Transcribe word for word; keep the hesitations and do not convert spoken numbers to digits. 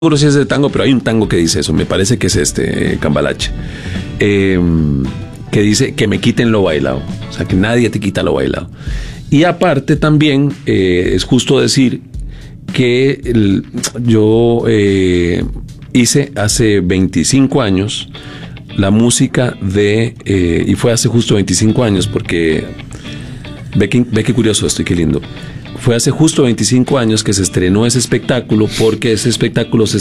seguro si es de tango, pero hay un tango que dice eso, me parece que es este, eh, Cambalache, eh, que dice que me quiten lo bailado, o sea, que nadie te quita lo bailado. Y aparte también eh, es justo decir que el, yo eh, hice hace veinticinco años la música de, eh, y fue hace justo veinticinco años, porque ve que, ve que curioso esto y qué lindo. Fue hace justo veinticinco años que se estrenó ese espectáculo, porque ese espectáculo se